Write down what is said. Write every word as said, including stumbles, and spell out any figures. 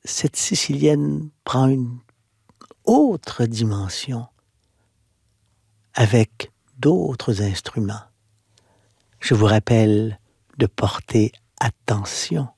cette sicilienne prend une autre dimension avec d'autres instruments. Je vous rappelle de porter attention